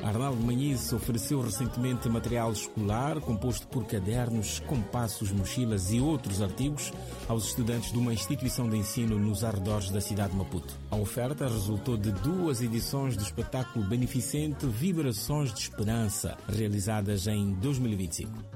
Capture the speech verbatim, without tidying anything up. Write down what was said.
Arnaldo Manhice ofereceu recentemente material escolar composto por cadernos, compassos, mochilas e outros artigos aos estudantes de uma instituição de ensino nos arredores da cidade de Maputo. A oferta resultou de duas edições do espetáculo beneficente Vibrações de Esperança, realizadas em dois mil e vinte e cinco.